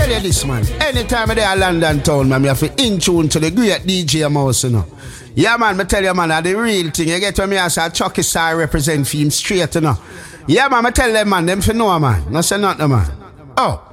tell you this, man. Anytime I there in London town, man, me have to in tune to the great DJ Mouse, you know. Yeah, man, me tell you, man, that's the real thing. You get when me as a Chucky Star represent for him straight, you know. Yeah, man, me tell them, man, them for know, man. No say nothing, man. Oh.